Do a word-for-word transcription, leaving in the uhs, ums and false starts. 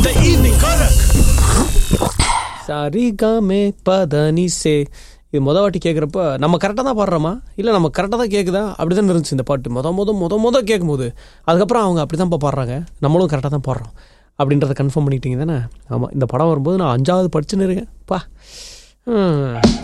The evening Karak. சரிகாமே பதனி சே. இது மொதல் வாட்டி கேட்குறப்ப நம்ம கரெக்டாக தான் பாடுறோமா இல்லை நம்ம கரெக்டாக தான் கேட்குதா அப்படி தான் இருந்துச்சு இந்த பாட்டு மொத மொத மொத மொத கேட்கும்போது. அதுக்கப்புறம் அவங்க அப்படி தான் பாடுறாங்க, நம்மளும் கரெக்டாக தான் பாடுறோம் அப்படின்றத கன்ஃபார்ம் பண்ணிக்கிட்டீங்க தானே? ஆமாம், இந்த படம் வரும்போது நான் அஞ்சாவது படிச்சுன்னு இருக்கேன் பா.